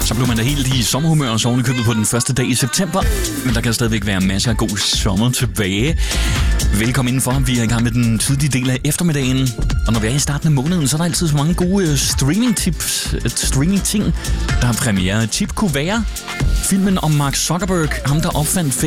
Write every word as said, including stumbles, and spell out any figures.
Så blev man da helt i sommerhumør og sovende købet på den første dag i september. Men der kan stadigvæk være masser af god sommer tilbage. Velkommen indenfor. Vi er i gang med den tidlige del af eftermiddagen. Og når vi er i starten af måneden, så er der altid så mange gode streaming-tips, streaming-ting, der har premiere. Tip kunne være filmen om Mark Zuckerberg, ham der opfandt